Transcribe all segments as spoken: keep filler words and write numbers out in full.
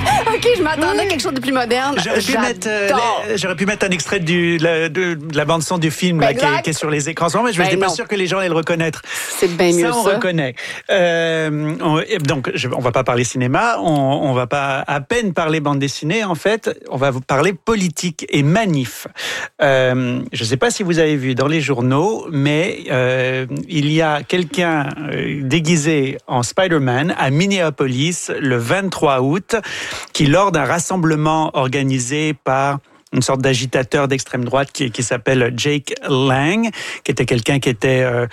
OK, je m'attendais à quelque chose de plus moderne. J'aurais pu, mettre, euh, les, j'aurais pu mettre un extrait du, la, de, de la bande-son du film là, qui, est, qui est sur les écrans. Mais je n'étais ben pas sûr que les gens allaient le reconnaître. C'est bien mieux ça. Ça, on reconnaît. Euh, on, donc, je, on ne va pas parler cinéma, on ne va pas à peine parler bande dessinée, en fait. On va vous parler politique et manif. Euh, je ne sais pas si vous avez vu dans les journaux, mais euh, il y a quelqu'un euh, déguisé en Spider-Man à Minneapolis le vingt-trois août, qui, lors d'un rassemblement organisé par une sorte d'agitateur d'extrême droite qui, qui s'appelle Jake Lang, qui était quelqu'un qui était euh,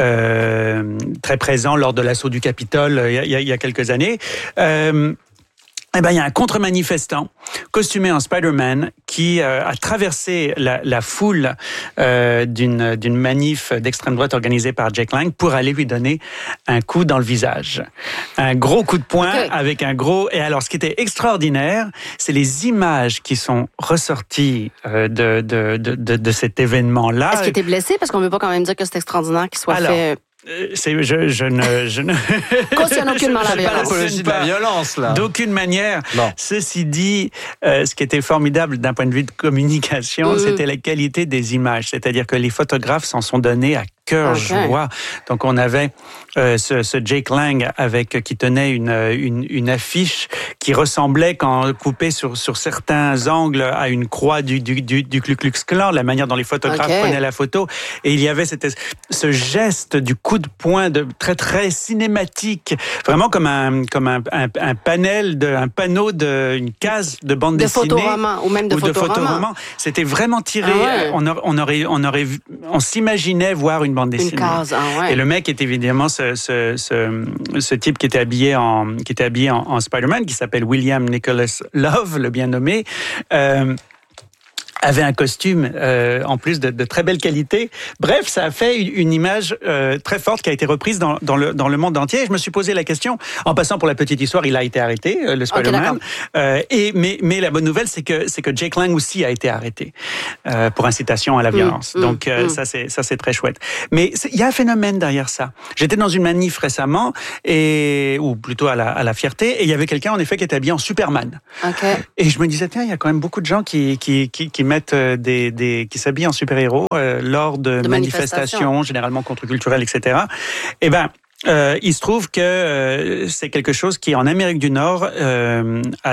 euh, très présent lors de l'assaut du Capitole euh, il, y a, il y a quelques années. Euh, Eh ben, il y a un contre-manifestant costumé en Spider-Man qui euh, a traversé la, la foule euh, d'une, d'une manif d'extrême droite organisée par Jake Lang pour aller lui donner un coup dans le visage. Un gros coup de poing okay. avec un gros... Et alors, ce qui était extraordinaire, c'est les images qui sont ressorties euh, de, de, de, de, de cet événement-là. Est-ce qu'il était blessé? Parce qu'on ne veut pas quand même dire que c'est extraordinaire qu'il soit alors, fait... C'est, je, je ne, je ne cautionne aucunement la violence. Pas l'apologie de la violence, là. D'aucune manière. Non. Ceci dit, euh, ce qui était formidable d'un point de vue de communication, mmh. c'était la qualité des images. C'est-à-dire que les photographes s'en sont donnés à cœur okay. joie. Donc on avait euh, ce, ce Jake Lang avec qui tenait une, une, une affiche qui ressemblait, quand coupée sur, sur certains angles, à une croix du, du, du, du Ku Klux Klan, la manière dont les photographes okay. prenaient la photo. Et il y avait cette, ce geste du coup de poing de très très cinématique, vraiment comme un comme un, un, un panel de un panneau de une case de bande de dessinée photoroman ou même de photoroman. C'était vraiment tiré. Ah ouais. On, aurait, on aurait on aurait vu, on s'imaginait voir une bande dessinée. Une case, ah ouais. Et le mec est évidemment ce ce ce, ce type qui était habillé en qui était habillé en, en Spider-Man, qui s'appelle William Nicholas Love, le bien nommé. Euh, avait un costume euh, en plus de, de très belle qualité. Bref, ça a fait une, une image euh, très forte qui a été reprise dans, dans, le, dans le monde entier. Et je me suis posé la question, en passant pour la petite histoire, il a été arrêté, euh, le Spider-Man. Okay, euh, et, mais, mais la bonne nouvelle, c'est que, c'est que Jake Lang aussi a été arrêté euh, pour incitation à la violence. Mmh, Donc euh, mmh. ça, c'est, ça, c'est très chouette. Mais il y a un phénomène derrière ça. J'étais dans une manif récemment, et, ou plutôt à la, à la Fierté, et il y avait quelqu'un, en effet, qui était habillé en Superman. Okay. Et je me disais, tiens, il y a quand même beaucoup de gens qui, qui, qui, qui mettent des, des, qui s'habillent en super-héros euh, lors de, de manifestations, manifestations, généralement contre-culturelles, et cetera. Eh ben, Euh, il se trouve que euh, c'est quelque chose qui, en Amérique du Nord, euh, a,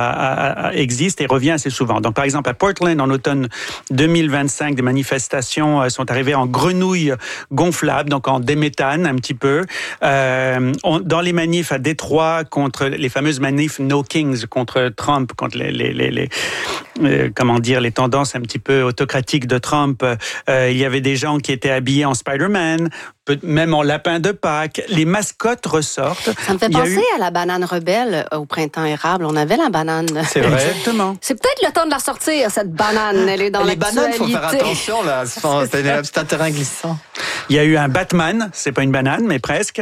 a, a, existe et revient assez souvent. Donc, par exemple, à Portland, en automne deux mille vingt-cinq, des manifestations euh, sont arrivées en grenouilles gonflables, donc en déméthane un petit peu. Euh, on, dans les manifs à Détroit, contre les fameuses manifs No Kings, contre Trump, contre les, les, les, les euh, comment dire, les tendances un petit peu autocratiques de Trump, euh, il y avait des gens qui étaient habillés en Spider-Man, même en lapin de Pâques. Les mascottes ressortent. Ça me fait penser eu... à la banane rebelle au printemps érable. On avait la banane. C'est vrai. Exactement. C'est peut-être le temps de la sortir, cette banane. Elle est dans les l'actualité. Les bananes, il faut faire attention, là. C'est, c'est un terrain glissant. Il y a eu un Batman. C'est pas une banane, mais presque.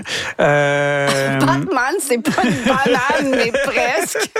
Euh... Batman, c'est pas une banane, mais presque.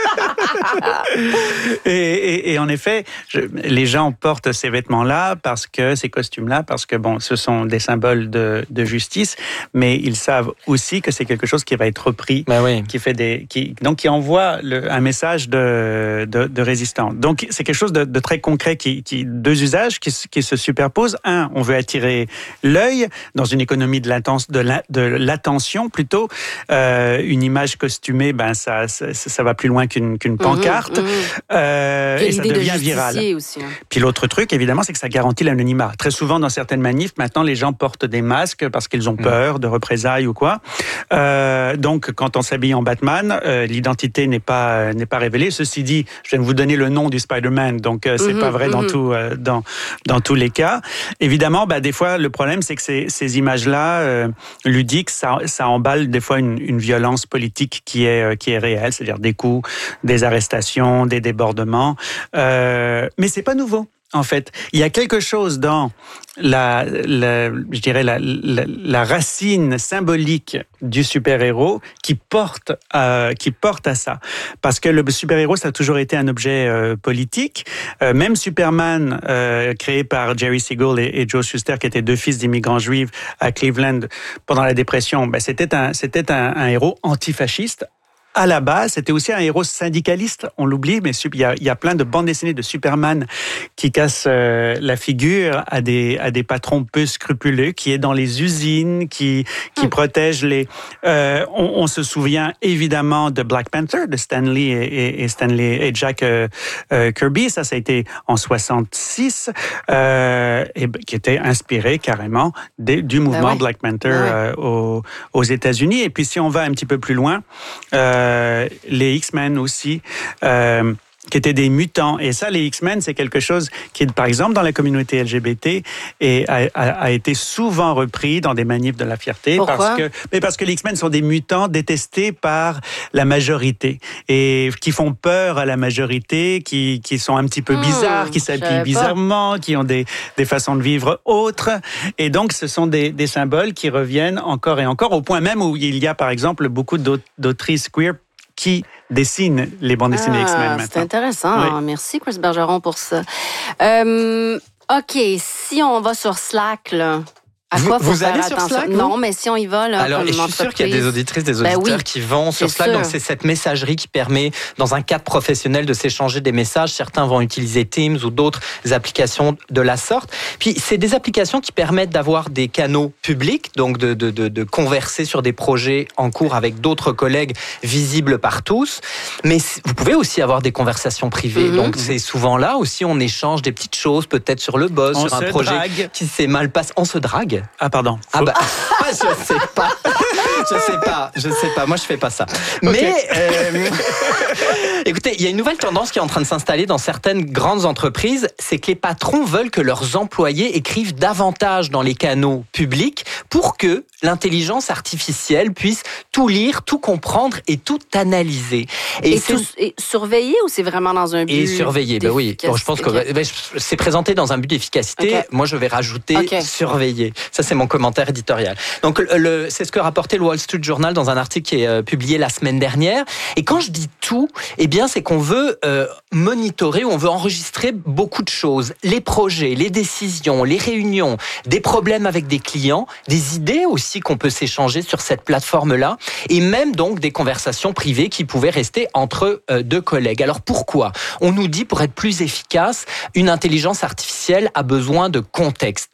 et, et, et en effet, je, les gens portent ces vêtements-là parce que, ces costumes-là, parce que, bon, ce sont des symboles de, de justice, mais ils savent aussi que c'est quelque chose qui va être repris, ben oui. qui fait des, qui, donc qui envoie le, un message de, de, de résistance. Donc c'est quelque chose de, de très concret, qui, qui deux usages qui, qui se superposent. Un, on veut attirer l'œil dans une économie de, l'intense, de, la, de l'attention plutôt. Euh, une image costumée, ben ça, ça, ça va plus loin qu'une, qu'une pancarte, mmh, mmh. Euh, et ça devient de viral. Aussi, hein. Puis l'autre truc, évidemment, c'est que ça garantit l'anonymat. Très souvent, dans certaines manifs, maintenant, les gens portent des masques parce qu'ils ont peur de représailles ou quoi. Euh, donc, quand on s'habille en Batman, euh, l'identité n'est pas euh, n'est pas révélée. Ceci dit, je viens de vous donner le nom du Spider-Man, donc euh, c'est mmh, pas vrai mmh. dans tout euh, dans dans tous les cas. Évidemment, bah des fois, le problème, c'est que ces ces images-là euh, ludiques, ça ça emballe des fois une, une violence politique qui est euh, qui est réelle, c'est-à-dire des coups, des arrestations, des débordements. Euh, mais c'est pas nouveau. En fait, il y a quelque chose dans la, la je dirais la, la, la racine symbolique du super-héros qui porte, euh, qui porte à ça. Parce que le super-héros, ça a toujours été un objet euh, politique. Euh, même Superman, euh, créé par Jerry Siegel et, et Joe Shuster, qui étaient deux fils d'immigrants juifs à Cleveland pendant la Dépression, ben c'était un, c'était un, un héros antifasciste. à la base, c'était aussi un héros syndicaliste. On l'oublie, mais il y a, il y a plein de bandes dessinées de Superman qui cassent euh, la figure à des, à des patrons peu scrupuleux, qui est dans les usines, qui, qui mmh. protègent les... Euh, on, on se souvient évidemment de Black Panther, de Stan Lee et, et Stanley et Jack euh, euh, Kirby. Ça, ça a été en soixante-six, euh, et, qui était inspiré carrément des, du mouvement ben oui. Black Panther ben oui. euh, aux, aux États-Unis. Et puis, si on va un petit peu plus loin, euh, les X-Men aussi, euh, qui étaient des mutants. Et ça, les X-Men, c'est quelque chose qui, par exemple, dans la communauté L G B T, et a, a, a été souvent repris dans des manifs de la fierté. Pourquoi? Parce que, mais parce que les X-Men sont des mutants détestés par la majorité et qui font peur à la majorité, qui, qui sont un petit peu bizarres, mmh, qui s'habillent bizarrement, qui ont des, des façons de vivre autres. Et donc, ce sont des, des symboles qui reviennent encore et encore, au point même où il y a, par exemple, beaucoup d'autrices queer qui dessinent les bandes dessinées ah, X-Men maintenant. C'est intéressant. Oui. Merci, Chris Bergeron, pour ça. Euh, OK, si on va sur Slack, là... À quoi vous, faut vous faire allez attention? sur Slack? Non, mais si on y va, là, alors, comme et je suis sûr qu'il y a des auditrices, des auditeurs ben oui, qui vont sur Slack. Sûr. Donc, c'est cette messagerie qui permet, dans un cadre professionnel, de s'échanger des messages. Certains vont utiliser Teams ou d'autres applications de la sorte. Puis, c'est des applications qui permettent d'avoir des canaux publics, donc de, de, de, de converser sur des projets en cours avec d'autres collègues visibles par tous. Mais vous pouvez aussi avoir des conversations privées. Mm-hmm. Donc, c'est souvent là aussi, on échange des petites choses, peut-être sur le boss, on sur un projet drague. Qui s'est mal passé. On se drague. Ah, pardon. Ah bah, je sais pas. Je sais pas. Je sais pas. Moi, je fais pas ça. Okay. Mais, euh, écoutez, il y a une nouvelle tendance qui est en train de s'installer dans certaines grandes entreprises. C'est que les patrons veulent que leurs employés écrivent davantage dans les canaux publics pour que l'intelligence artificielle puisse tout lire, tout comprendre et tout analyser. Et, et, tout, et surveiller ou c'est vraiment dans un but Et surveiller, ben oui. Donc, je pense que ben, c'est présenté dans un but d'efficacité. Okay. Moi, je vais rajouter okay. surveiller. Ça, c'est mon commentaire éditorial. Donc, le, c'est ce que rapportait le Wall Street Journal dans un article qui est euh, publié la semaine dernière. Et quand je dis tout, eh bien, c'est qu'on veut euh, monitorer, on veut enregistrer beaucoup de choses. Les projets, les décisions, les réunions, des problèmes avec des clients, des idées aussi qu'on peut s'échanger sur cette plateforme-là, et même donc des conversations privées qui pouvaient rester entre euh, deux collègues. Alors pourquoi ? On nous dit, pour être plus efficace, une intelligence artificielle a besoin de contexte.